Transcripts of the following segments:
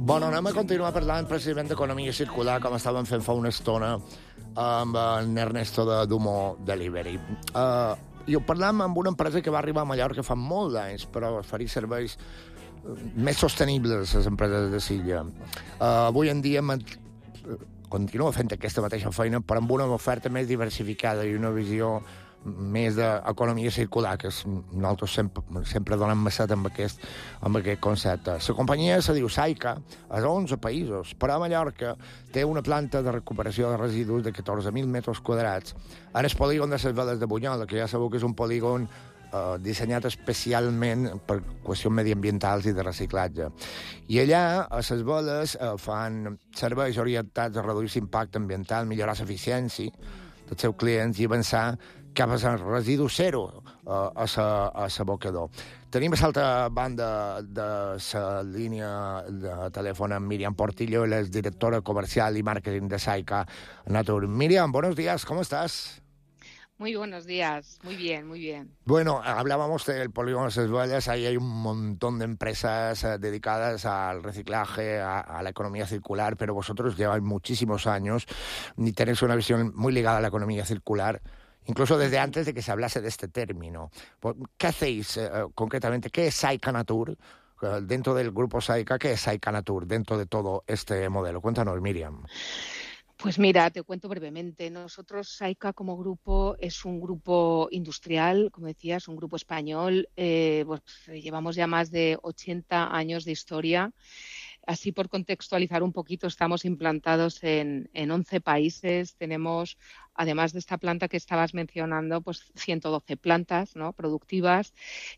Bueno, anem a continuar parlant precisament d'economia circular, com estàvem fent fa una estona amb en Ernesto de Dumo Delivery. I ho parlem amb una empresa que va arribar a Mallorca fa molts anys, però oferir serveis més sostenibles a les empreses de Silla. Avui en dia continua fent aquesta mateixa feina, però amb una oferta més diversificada i una visió més d'economia circular, que nosaltres sempre donem messet amb aquest concepte. La companyia se diu Saica, a 11 països, però a Mallorca té una planta de recuperació de residus de 14.000 metres quadrats en el polígon de les Veles de Bunyola, que ja sabeu que és un polígon dissenyat especialment per qüestions mediambientals i de reciclatge. I allà, a les Veles, fan serveis orientats a reduir l'impacte ambiental, millorar l'eficiència dels seus clients i avançar cap a residu zero a l'abocador. Tenim a l'altra banda de la línia de telèfon amb Míriam Portillo, la directora comercial y marketing de Saica Natur. Míriam, buenos días, ¿cómo estás? Muy buenos días, muy bien, muy bien. Bueno, hablábamos del polígono de las Veles, ahí hay un montón de empresas dedicadas al reciclaje, a la economía circular, pero vosotros lleváis muchísimos años y tenéis una visión muy ligada a la economía circular, incluso desde antes de que se hablase de este término. ¿Qué hacéis concretamente? ¿Qué es Saica Natur? Dentro del grupo Saica, ¿qué es Saica Natur dentro de todo este modelo? Cuéntanos, Míriam. Pues mira, te cuento brevemente. Nosotros, Saica, como grupo, es un grupo industrial, como decías, un grupo español. Pues llevamos ya más de 80 años de historia. Así, por contextualizar un poquito, estamos implantados en 11 países. Tenemos, además de esta planta que estabas mencionando, pues 112 plantas, ¿no?, productivas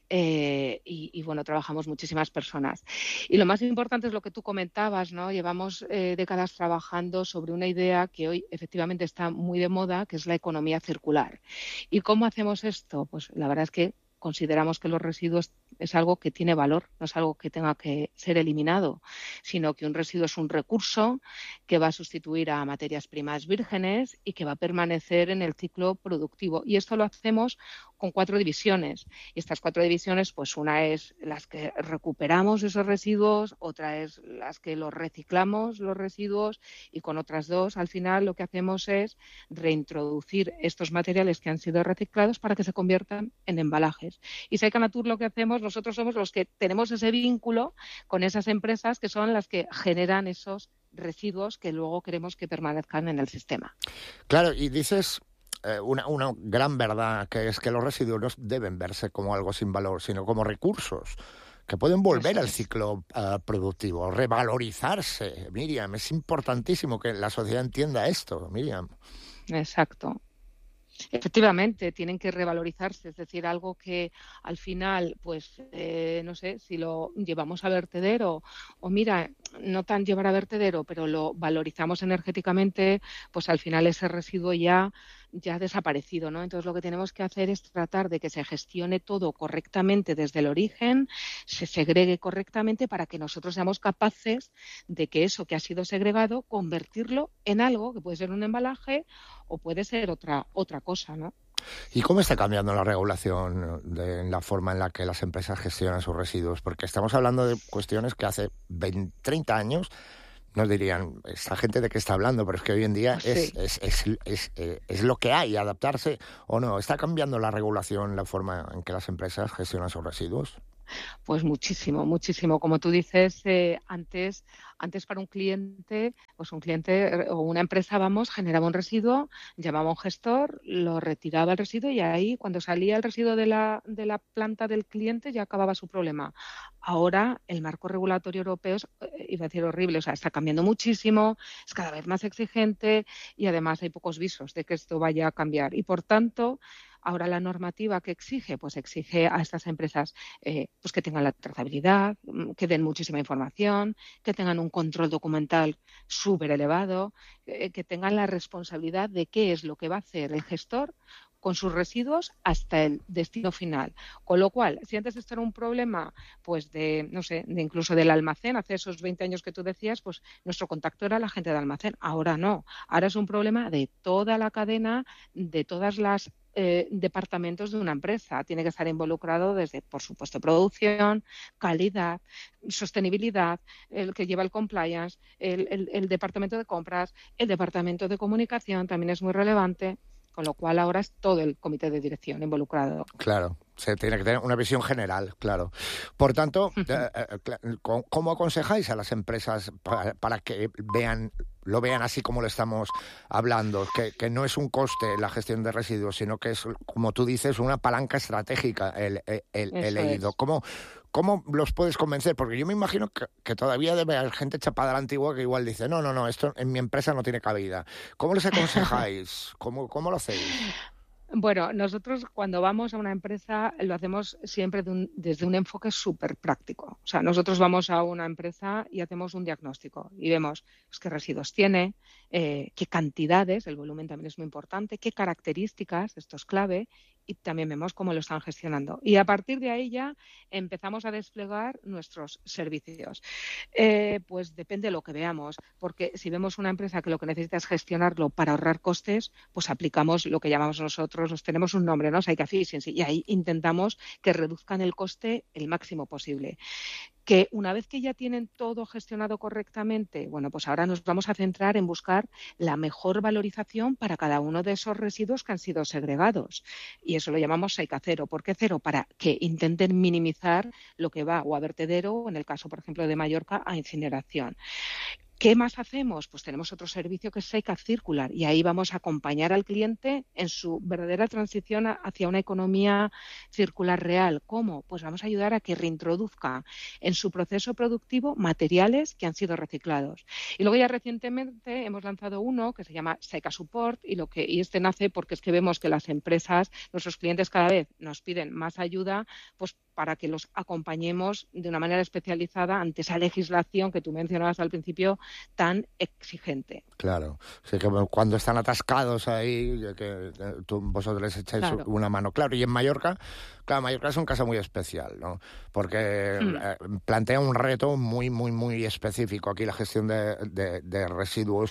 y bueno, trabajamos muchísimas personas. Y lo más importante es lo que tú comentabas, ¿no? Llevamos décadas trabajando sobre una idea que hoy efectivamente está muy de moda, que es la economía circular. ¿Y cómo hacemos esto? Pues la verdad es que consideramos que los residuos es algo que tiene valor, no es algo que tenga que ser eliminado, sino que un residuo es un recurso que va a sustituir a materias primas vírgenes y que va a permanecer en el ciclo productivo. Y esto lo hacemos con 4 divisiones. Y estas 4 divisiones, pues una es las que recuperamos esos residuos, otra es las que los reciclamos, los residuos, y con otras 2, al final, lo que hacemos es reintroducir estos materiales que han sido reciclados para que se conviertan en embalajes. Y Saica Natur lo que hacemos, nosotros somos los que tenemos ese vínculo con esas empresas que son las que generan esos residuos que luego queremos que permanezcan en el sistema. Claro, y dices una gran verdad, que es que los residuos no deben verse como algo sin valor, sino como recursos que pueden volver al ciclo productivo, revalorizarse. Míriam, es importantísimo que la sociedad entienda esto, Míriam. Exacto. Efectivamente, tienen que revalorizarse, es decir, algo que al final, pues, no sé, si lo llevamos a vertedero o mira, no tan llevar a vertedero, pero lo valorizamos energéticamente, pues al final ese residuo ya ha desaparecido, ¿no? Entonces lo que tenemos que hacer es tratar de que se gestione todo correctamente desde el origen, se segregue correctamente para que nosotros seamos capaces de que eso que ha sido segregado, convertirlo en algo que puede ser un embalaje o puede ser otra cosa, ¿no? ¿Y cómo está cambiando la regulación en la forma en la que las empresas gestionan sus residuos? Porque estamos hablando de cuestiones que hace 30 años nos dirían, esta gente de qué está hablando, pero es que hoy en día Sí. es lo que hay, adaptarse o no. ¿Está cambiando la regulación, la forma en que las empresas gestionan sus residuos? Pues muchísimo, muchísimo. Como tú dices, antes para un cliente o una empresa, generaba un residuo, llamaba a un gestor, lo retiraba el residuo y ahí, cuando salía el residuo de la planta del cliente, ya acababa su problema. Ahora, el marco regulatorio europeo iba a decir horrible, o sea, está cambiando muchísimo, es cada vez más exigente y además hay pocos visos de que esto vaya a cambiar. Y por tanto, ahora la normativa que exige, pues exige a estas empresas pues que tengan la trazabilidad, que den muchísima información, que tengan un control documental súper elevado, que tengan la responsabilidad de qué es lo que va a hacer el gestor con sus residuos hasta el destino final. Con lo cual, si antes esto era un problema, pues de incluso del almacén, hace esos 20 años que tú decías, pues nuestro contacto era la gente de almacén. Ahora no. Ahora es un problema de toda la cadena, de todas las departamentos de una empresa. Tiene que estar involucrado desde, por supuesto, producción, calidad, sostenibilidad, el que lleva el compliance, el departamento de compras, el departamento de comunicación también es muy relevante, con lo cual ahora es todo el comité de dirección involucrado. Claro, se tiene que tener una visión general, claro. Por tanto, ¿cómo aconsejáis a las empresas para que lo vean así como lo estamos hablando? Que no es un coste la gestión de residuos, sino que es, como tú dices, una palanca estratégica, he leído. ¿Cómo los puedes convencer? Porque yo me imagino que todavía debe haber gente chapada a la antigua que igual dice, no, esto en mi empresa no tiene cabida. ¿Cómo les aconsejáis? ¿Cómo lo hacéis? Bueno, nosotros cuando vamos a una empresa lo hacemos siempre desde un enfoque súper práctico. O sea, nosotros vamos a una empresa y hacemos un diagnóstico y vemos pues, qué residuos tiene, qué cantidades, el volumen también es muy importante, qué características, esto es clave, y también vemos cómo lo están gestionando. Y a partir de ahí ya empezamos a desplegar nuestros servicios. Pues depende de lo que veamos, porque si vemos una empresa que lo que necesita es gestionarlo para ahorrar costes, pues aplicamos lo que llamamos nosotros, nos tenemos un nombre, ¿no? Psych Efficiency, y ahí intentamos que reduzcan el coste el máximo posible. Que una vez que ya tienen todo gestionado correctamente, bueno, pues ahora nos vamos a centrar en buscar la mejor valorización para cada uno de esos residuos que han sido segregados. Y eso lo llamamos Psych cero. ¿Por qué cero? Para que intenten minimizar lo que va o a vertedero, o en el caso, por ejemplo, de Mallorca, a incineración. ¿Qué más hacemos? Pues tenemos otro servicio que es Psych Circular y ahí vamos a acompañar al cliente en su verdadera transición hacia una economía circular real. ¿Cómo? Pues vamos a ayudar a que reintroduzca en su proceso productivo materiales que han sido reciclados. Y luego ya recientemente hemos lanzado uno que se llama Psych Support y este nace porque es que vemos que las empresas, nuestros clientes cada vez nos piden más ayuda, pues para que los acompañemos de una manera especializada ante esa legislación que tú mencionabas al principio tan exigente. Claro, sí, que cuando están atascados ahí, que vosotros les echáis una mano. Claro, y en Mallorca es un caso muy especial, ¿no? Porque plantea un reto muy, muy, muy específico aquí la gestión de residuos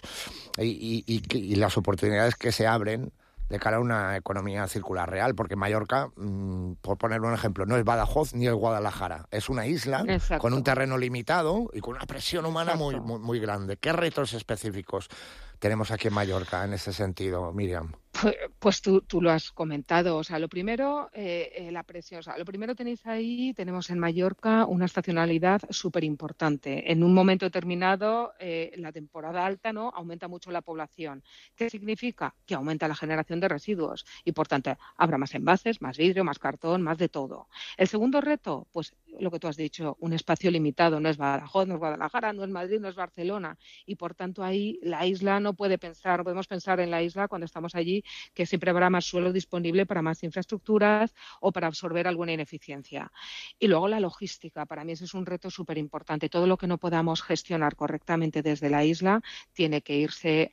y las oportunidades que se abren de cara a una economía circular real, porque Mallorca, por poner un ejemplo, no es Badajoz ni es Guadalajara, es una isla con un terreno limitado y con una presión humana muy, muy, muy grande. ¿Qué retos específicos tenemos aquí en Mallorca en ese sentido, Miriam? Pues tú lo has comentado. O sea, lo primero, la presión. O sea, lo primero tenemos en Mallorca una estacionalidad súper importante. En un momento determinado, la temporada alta, ¿no? Aumenta mucho la población. ¿Qué significa? Que aumenta la generación de residuos y, por tanto, habrá más envases, más vidrio, más cartón, más de todo. El segundo reto, pues lo que tú has dicho, un espacio limitado. No es Badajoz, no es Guadalajara, no es Madrid, no es Barcelona. Y, por tanto, ahí la isla no podemos pensar en la isla cuando estamos allí que siempre habrá más suelo disponible para más infraestructuras o para absorber alguna ineficiencia. Y luego la logística, para mí ese es un reto súper importante. Todo lo que no podamos gestionar correctamente desde la isla tiene que irse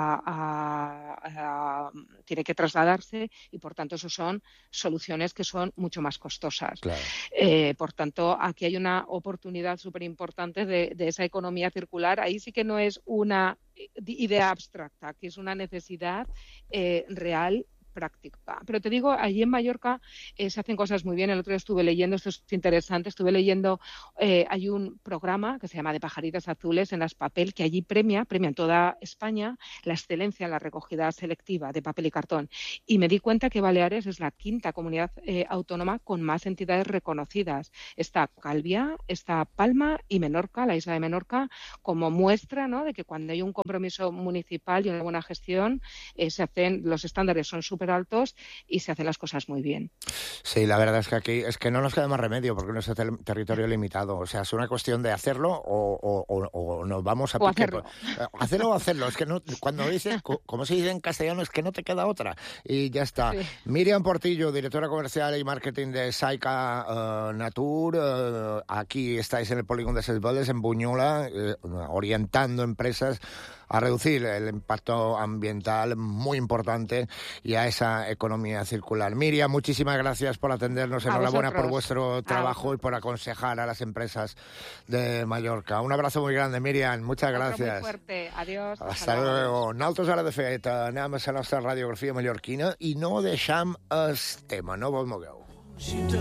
tiene que trasladarse y, por tanto, eso son soluciones que son mucho más costosas. Claro. Por tanto, aquí hay una oportunidad súper importante de esa economía circular. Ahí sí que no es una idea abstracta, que es una necesidad real, práctica. Pero te digo, allí en Mallorca se hacen cosas muy bien. El otro día estuve leyendo, esto es interesante, hay un programa que se llama de pajaritas azules en las papel que allí premia en toda España la excelencia en la recogida selectiva de papel y cartón. Y me di cuenta que Baleares es la quinta comunidad autónoma con más entidades reconocidas. Está Calviá, está Palma y Menorca, la isla de Menorca, como muestra, ¿no?, de que cuando hay un compromiso municipal y una buena gestión, los estándares son súper altos y se hacen las cosas muy bien. Sí, la verdad es que aquí no nos queda más remedio porque nuestro territorio limitado. O sea, es una cuestión de hacerlo o nos vamos a pique. Hacerlo o hacerlo. Es que no, cuando dices, como se dice en castellano, es que no te queda otra. Y ya está. Sí. Miriam Portillo, directora comercial y marketing de Psych Natur. Aquí estáis en el polígono de Ses Bodes, en Buñola, orientando empresas a reducir el impacto ambiental muy importante y a esa economía circular. Miriam, muchísimas gracias por atendernos. Enhorabuena por vuestro trabajo y por aconsejar a las empresas de Mallorca. Un abrazo muy grande, Miriam. Muchas gracias. Muy fuerte. Adiós. Hasta luego. Nosaltres ara, de fet, anem a la nostra radiografia mallorquina i no deixam el tema, no vos mogueu.